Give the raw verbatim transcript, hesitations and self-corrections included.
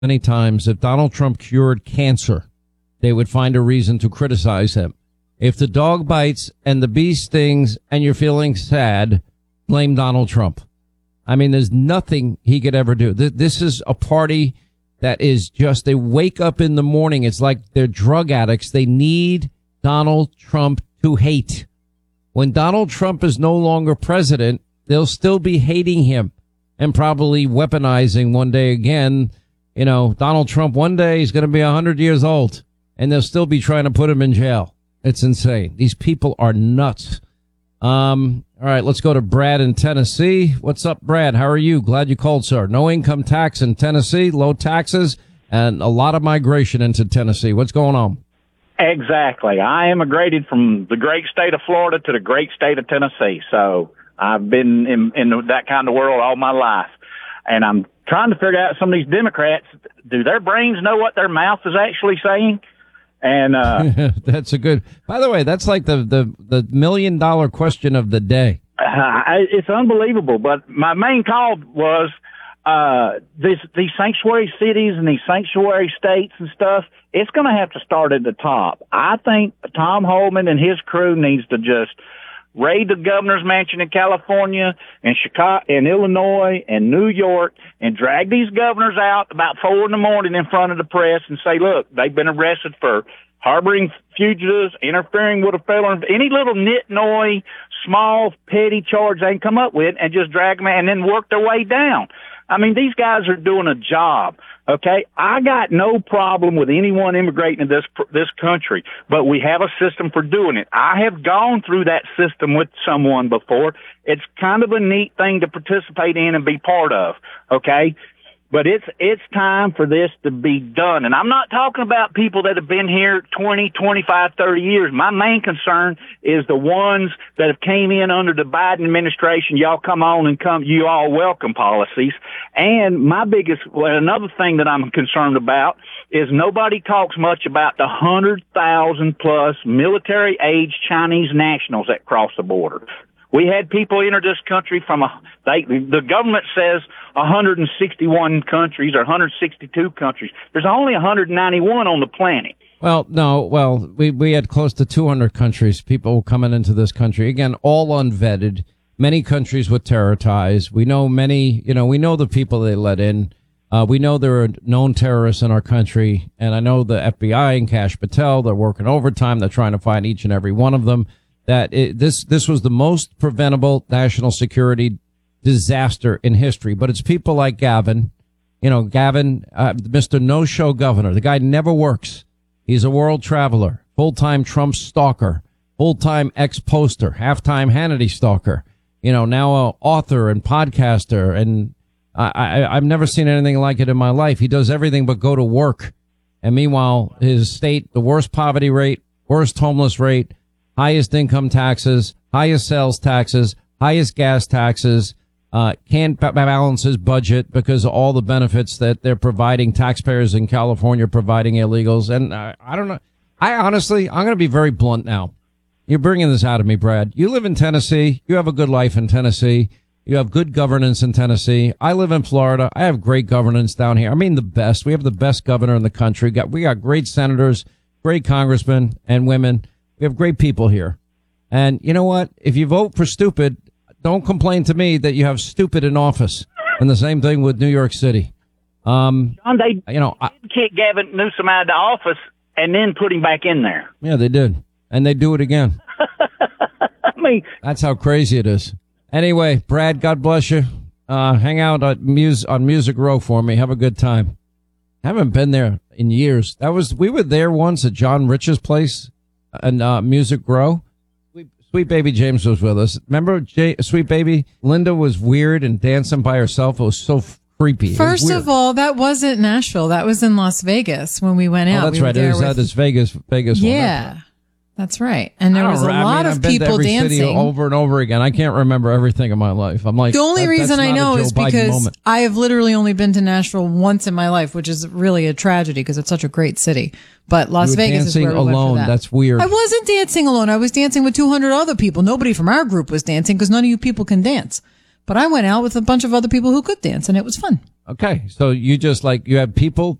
many times if Donald Trump cured cancer, they would find a reason to criticize him. If the dog bites and the bee stings and you're feeling sad, blame Donald Trump. I mean, there's nothing he could ever do. This is a party that is just, they wake up in the morning. It's like they're drug addicts. They need Donald Trump to hate. When Donald Trump is no longer president, they'll still be hating him and probably weaponizing one day again. You know, Donald Trump one day he's going to be one hundred years old and they'll still be trying to put him in jail. It's insane. These people are nuts. Um, all right, let's go to Brad in Tennessee. What's up, Brad? How are you? Glad you called, sir. No income tax in Tennessee, low taxes, and a lot of migration into Tennessee. What's going on? Exactly. I immigrated from the great state of Florida to the great state of Tennessee. So I've been in, in that kind of world all my life. And I'm trying to figure out some of these Democrats, do their brains know what their mouth is actually saying? And uh that's a good, by the way, that's like the, the, the million dollar question of the day. Uh, it's unbelievable. But my main call was uh this, these sanctuary cities and these sanctuary states and stuff. It's going to have to start at the top. I think Tom Homan and his crew needs to just raid the governor's mansion in California and Chicago and Illinois and New York and drag these governors out about four in the morning in front of the press and say, look, they've been arrested for harboring fugitives, interfering with a felon, any little nitnoy, small, petty charge they can come up with, and just drag them out and then work their way down. I mean, these guys are doing a job. Okay, I got no problem with anyone immigrating to this this country, but we have a system for doing it. I have gone through that system with someone before. It's kind of a neat thing to participate in and be part of. Okay, but it's it's time for this to be done. And I'm not talking about people that have been here twenty, twenty-five, thirty years. My main concern is the ones that have came in under the Biden administration. Y'all come on and come, you all welcome policies. And my biggest, well, another thing that I'm concerned about is nobody talks much about the one hundred thousand plus military age Chinese nationals that cross the border. We had people enter this country from a, they, the government says one hundred sixty-one countries or one hundred sixty-two countries. There's only one hundred ninety-one on the planet. Well, no, well, we, we had close to two hundred countries, people coming into this country. Again, all unvetted, many countries with terror ties. We know many, you know, we know the people they let in. Uh, we know there are known terrorists in our country. And I know the F B I and Kash Patel, they're working overtime. They're trying to find each and every one of them. That it, this, this was the most preventable national security disaster in history. But it's people like Gavin, you know, Gavin, uh, Mister No-Show Governor. The guy never works. He's a world traveler, full-time Trump stalker, full-time ex-poster, half-time Hannity stalker, you know, now a author and podcaster. And I, I, I've never seen anything like it in my life. He does everything but go to work. And meanwhile, his state, the worst poverty rate, worst homeless rate, highest income taxes, highest sales taxes, highest gas taxes, uh, can't balance his budget because of all the benefits that they're providing, taxpayers in California providing illegals. And uh, I don't know. I honestly, I'm going to be very blunt now. You're bringing this out of me, Brad. You live in Tennessee. You have a good life in Tennessee. You have good governance in Tennessee. I live in Florida. I have great governance down here. I mean, the best. We have the best governor in the country. Got, we got great senators, great congressmen and women. We have great people here. And you know what? If you vote for stupid, don't complain to me that you have stupid in office. And the same thing with New York City. Um, John, they you know, I, kick Gavin Newsom out of the office and then put him back in there. Yeah, they did. And they do it again. I mean, that's how crazy it is. Anyway, Brad, God bless you. Uh, hang out at Mus- on Music Row for me. Have a good time. Haven't been there in years. That was, we were there once at John Rich's place and, uh, Music Row. Sweet, Sweet Baby James was with us. Remember J- Sweet Baby? Linda was weird and dancing by herself. It was so f- creepy. First of all, that wasn't Nashville. That was in Las Vegas when we went out. Oh, that's we right. It was at this Vegas, Vegas yeah. one. That's right. And there was a I lot mean, of I've been people to every dancing city over and over again. I can't remember everything in my life. I'm like, the only that, reason I know is Biden because moment. I have literally only been to Nashville once in my life, which is really a tragedy because it's such a great city. But Las you were Vegas dancing is where we alone. went for that. That's weird. I wasn't dancing alone. I was dancing with two hundred other people. Nobody from our group was dancing because none of you people can dance. But I went out with a bunch of other people who could dance, and it was fun. Okay. So you just like, you have people